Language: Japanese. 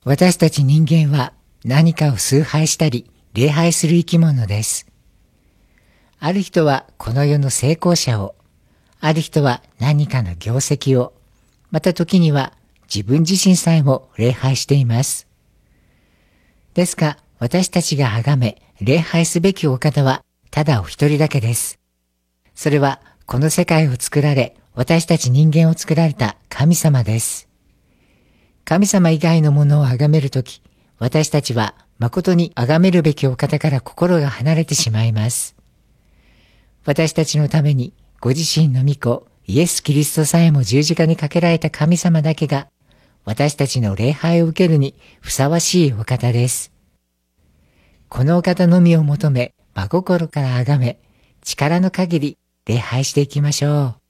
私たち人間は何かを崇拝したり礼拝する生き物です。ある人はこの世の成功者を、ある人は何かの業績を、また時には自分自身さえも礼拝しています。ですが、私たちが崇め礼拝すべきお方はただお一人だけです。それはこの世界を作られ、私たち人間を作られた神様です。神様以外のものを崇めるとき、私たちは誠に崇めるべきお方から心が離れてしまいます。私たちのためにご自身の御子イエス・キリストさえも十字架にかけられた神様だけが私たちの礼拝を受けるにふさわしいお方です。このお方のみを求め、真心から崇め、力の限り礼拝していきましょう。